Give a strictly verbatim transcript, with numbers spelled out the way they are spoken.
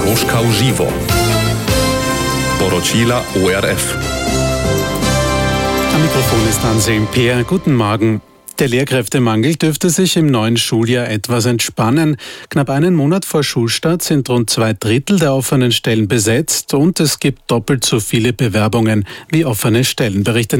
Moskau Živo. Poročila O R F. Am Mikrofon ist Anselm Peer. Guten Morgen. Der Lehrkräftemangel dürfte sich im neuen Schuljahr etwas entspannen. Knapp einen Monat vor Schulstart sind rund zwei Drittel der offenen Stellen besetzt und es gibt doppelt so viele Bewerbungen wie offene Stellen, berichtet